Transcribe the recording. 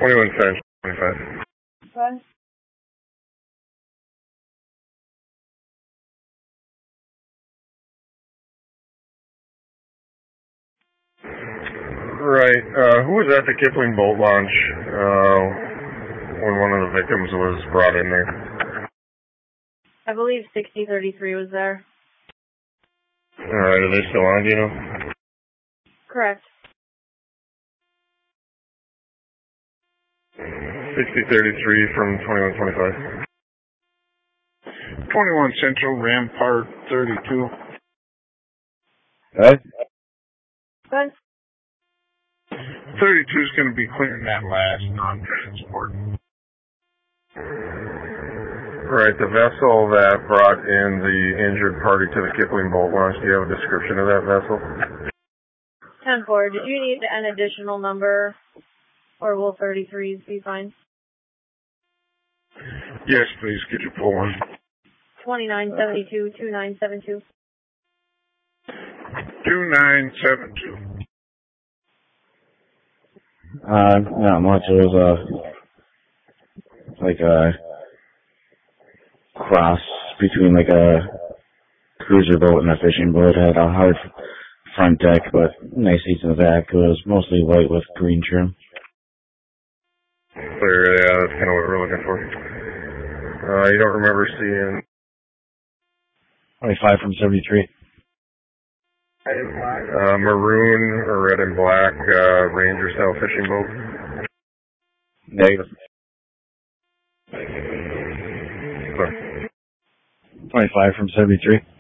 21 Central, 25. Okay. Right. Who was at the Kipling boat launch when one of the victims was brought in there? I believe 6033 was there. All right. Are they still on? Do you know? Correct. 6033 from 2125. 21 Central, Rampart 32. Right? Good. 32 is going to be clearing that last non-transport. Right. The vessel that brought in the injured party to the Kipling boat launch. Do you have a description of that vessel? 10-4. Did you need an additional number, or will 33s be fine? Yes, please. Could you pull one? 2972, 2972. 2972. Not much. It was like a cross between like a cruiser boat and a fishing boat. It had a hard front deck, but nice seats in the back. It was mostly white with green trim. Clear, yeah, that's kind of what we're looking for. You don't remember seeing 25 from 73. maroon or red and black Ranger style fishing boat? Negative. 25 from 73.